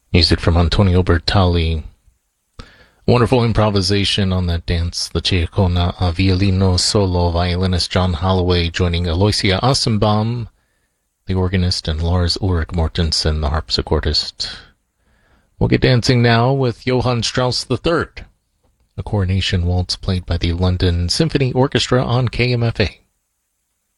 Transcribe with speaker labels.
Speaker 1: Music from Antonio Bertali. Wonderful improvisation on that dance. The Ciacona a violino solo, violinist John Holloway joining Aloysia Assenbaum, the organist, and Lars Ulrik Mortensen, the harpsichordist. We'll get dancing now with Johann Strauss III, a coronation waltz played by the London Symphony Orchestra on KMFA.